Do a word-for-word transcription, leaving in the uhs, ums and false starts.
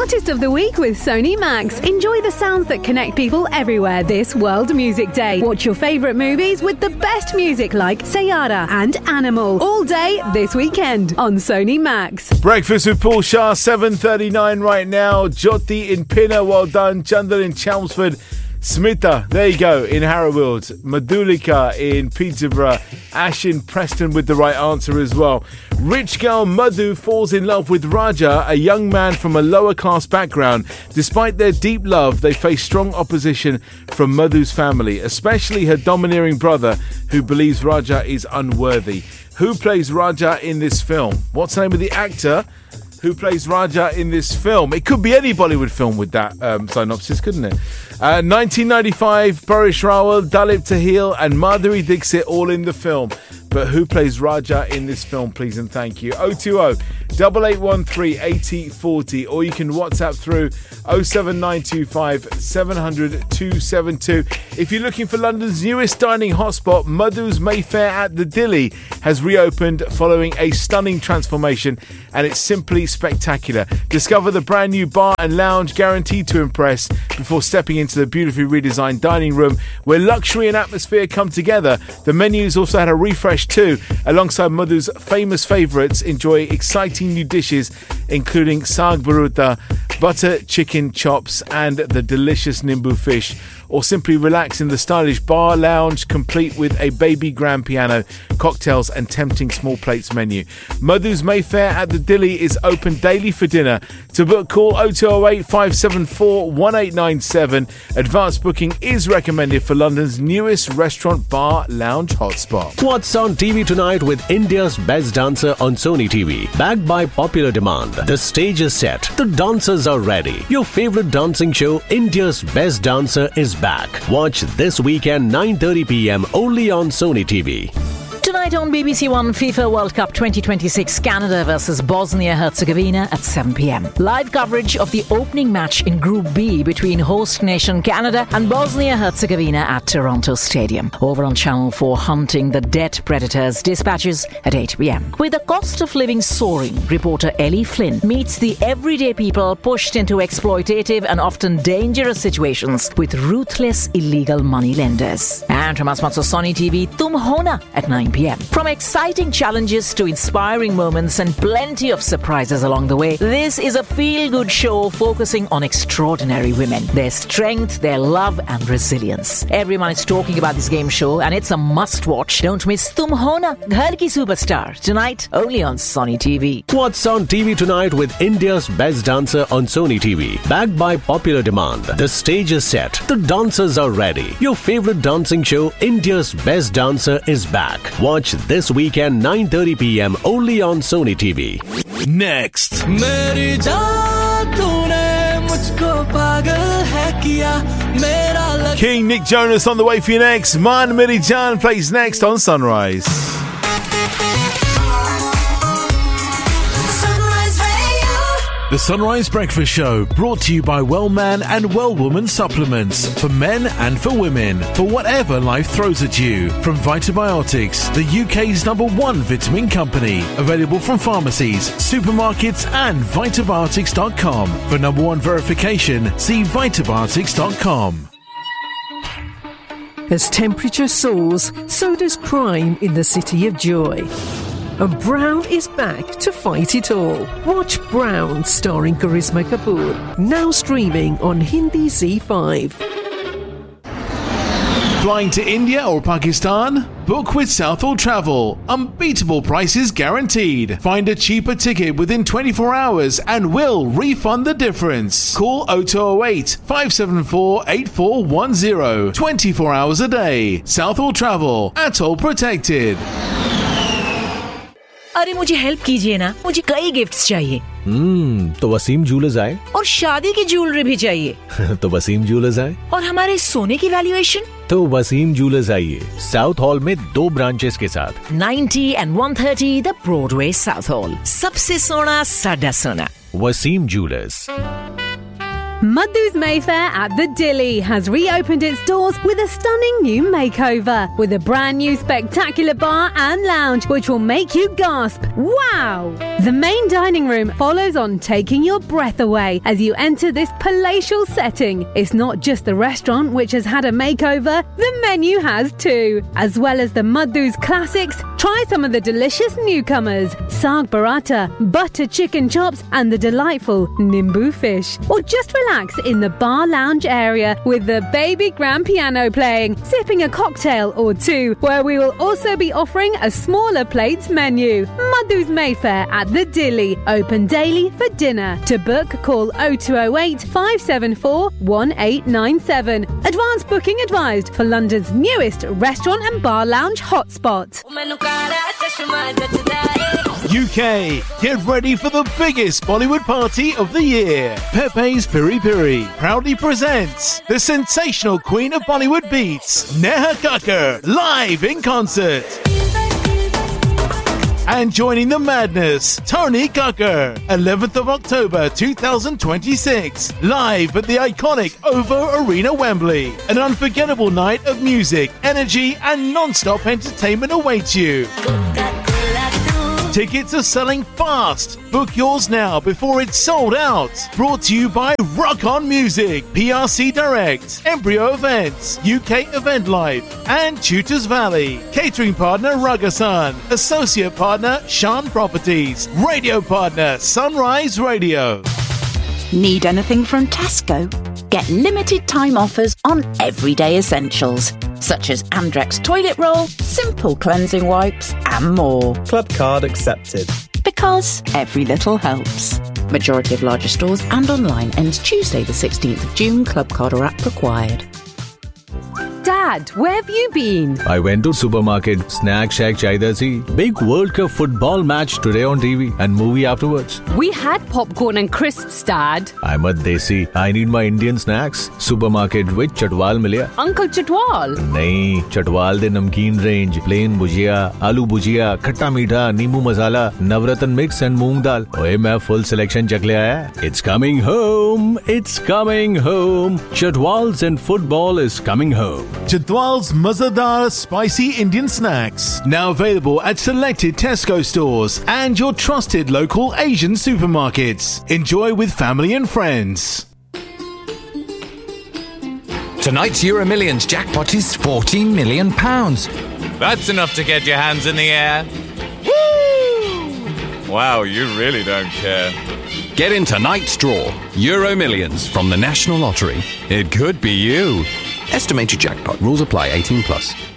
Artist of the Week with Sony Max. Enjoy the sounds that connect people everywhere this World Music Day. Watch your favourite movies with the best music like Sayara and Animal all day this weekend on Sony Max. Breakfast with Paul Shah, seven thirty-nine right now. Jyoti in Pinner, well done. Chandler in Chelmsford. Smita, there you go, in Harrowfield. Madhulika in Peterborough. Ash in Preston with the right answer as well. Rich girl Madhu falls in love with Raja, a young man from a lower class background. Despite their deep love, they face strong opposition from Madhu's family, especially her domineering brother, who believes Raja is unworthy. Who plays Raja in this film? What's the name of the actor who plays Raja in this film? It could be any Bollywood film with that um, synopsis, couldn't it? Uh, nineteen ninety-five, Paresh Rawal, Dalip Tahil and Madhuri Dixit all in the film. But who plays Raja in this film, please and thank you? oh two oh, eight eight one three, eight oh four oh, or you can WhatsApp through oh seven nine two five, seven hundred, two seven two. If you're looking for London's newest dining hotspot, Madhu's Mayfair at the Dilly has reopened following a stunning transformation, and it's simply spectacular. Discover the brand new bar and lounge guaranteed to impress before stepping into the beautifully redesigned dining room where luxury and atmosphere come together. The menu's also had a refresh too. Alongside Madhu's famous favourites, enjoy exciting new dishes including Saag Baruta, butter chicken chops and the delicious Nimbu fish. Or simply relax in the stylish bar lounge complete with a baby grand piano, cocktails and tempting small plates menu. Madhu's Mayfair at the Dilly is open daily for dinner. To book, call oh two oh eight, five seven four, one eight nine seven. Advanced booking is recommended for London's newest restaurant bar lounge hotspot. What's on T V tonight with India's Best Dancer on Sony T V? Backed by popular demand, the stage is set, the dancers are ready. Your favorite dancing show, India's Best Dancer, is back. Watch this weekend nine thirty p.m. only on Sony T V. Tonight on B B C One, FIFA World Cup twenty twenty-six, Canada versus Bosnia-Herzegovina at seven p.m. Live coverage of the opening match in Group B between host nation Canada and Bosnia-Herzegovina at Toronto Stadium. Over on Channel four, Hunting the Debt Predators dispatches at eight p.m. With the cost of living soaring, reporter Ellie Flynn meets the everyday people pushed into exploitative and often dangerous situations with ruthless illegal money lenders. And from Asmatso Sony T V, Tum Hona at nine p.m. From exciting challenges to inspiring moments and plenty of surprises along the way, this is a feel-good show focusing on extraordinary women, their strength, their love and resilience. Everyone is talking about this game show and it's a must-watch. Don't miss Tum Hona, Ghar Ki Superstar, tonight only on Sony T V. What's on T V tonight with India's Best Dancer on Sony T V? Backed by popular demand, the stage is set, the dancers are ready. Your favorite dancing show, India's Best Dancer, is back. Watch this weekend nine thirty p.m. only on Sony T V. Next. King Nick Jonas on the way for you next. Man Meri Jaan plays next on Sunrise. The Sunrise Breakfast Show, brought to you by Wellman and Wellwoman supplements for men and for women, for whatever life throws at you. From Vitabiotics, the U K's number one vitamin company. Available from pharmacies, supermarkets and vitabiotics dot com. For number one verification, see vitabiotics dot com. As temperature soars, so does crime in the City of Joy. And Brown is back to fight it all. Watch Brown, starring Karisma Kapoor, now streaming on Hindi Z five. Flying to India or Pakistan? Book with Southall Travel. Unbeatable prices guaranteed. Find a cheaper ticket within twenty-four hours and we'll refund the difference. Call oh two oh eight, five seven four, eight four one oh. twenty-four hours a day. Southall Travel. Atoll protected. अरे मुझे help कीजिए ना, मुझे कई gifts चाहिए। हम्म तो Wasim jewellers आए और शादी की ज्वेलरी भी चाहिए। तो वसीम ज्वेलर्स आए और हमारे सोने की वैल्यूएशन तो वसीम ज्वेलर्स आइए, साउथ हॉल में दो ब्रांचेस के साथ ninety and one thirty the Broadway south hall, सबसे सोना साडा सोना। Wasim jewellers. Madhu's Mayfair at the Dilly has reopened its doors with a stunning new makeover, with a brand new spectacular bar and lounge which will make you gasp, wow! The main dining room follows on, taking your breath away as you enter this palatial setting. It's not just the restaurant which has had a makeover, the menu has too. As well as the Madhu's classics, try some of the delicious newcomers, Saag Paratha, butter chicken chops and the delightful Nimbu fish. Or just relax in the bar lounge area with the baby grand piano playing, sipping a cocktail or two, where we will also be offering a smaller plates menu. Madhu's Mayfair at the Dilly, open daily for dinner. To book, call oh two oh eight, five seven four, one eight nine seven. Advance booking advised for London's newest restaurant and bar lounge hotspot. U K, get ready for the biggest Bollywood party of the year. Pepe's Piri Piri proudly presents the sensational queen of Bollywood beats, Neha Kakkar, live in concert. And joining the madness, Tony Kakkar, eleventh of October twenty twenty-six, live at the iconic OVO Arena, Wembley. An unforgettable night of music, energy and non-stop entertainment awaits you. Tickets are selling fast. Book yours now before it's sold out. Brought to you by Rock On Music, P R C Direct, Embryo Events, U K Event Life, and Tutors Valley. Catering partner Ragasan. Associate partner Shan Properties. Radio partner Sunrise Radio. Need anything from Tesco? Get limited time offers on everyday essentials, such as Andrex toilet roll, Simple cleansing wipes, and more. Club card accepted. Because every little helps. Majority of larger stores and online ends Tuesday the sixteenth of June. Club card or app required. Dad, where have you been? I went to supermarket. Snack shack chahiye si. Big World Cup football match today on T V and movie afterwards. We had popcorn and crisps, Dad. I'm a desi. I need my Indian snacks. Supermarket with Chatwal milya. Uncle Chatwal? Nahin, Chatwal de namkeen range. Plain bhujia, aloo bhujia, khatta meetha, neembu masala, navratan mix and moong dal. Oye, main full selection chak le aaya. It's coming home. It's coming home. Chatwal's and football is coming home. Chatwal's Mazadar Spicy Indian Snacks. Now available at selected Tesco stores and your trusted local Asian supermarkets. Enjoy with family and friends. Tonight's Euro Millions jackpot is fourteen million pounds. That's enough to get your hands in the air. Woo! Wow, you really don't care. Get in tonight's draw. Euro Millions from the National Lottery. It could be you. Estimated jackpot. Rules apply. eighteen plus.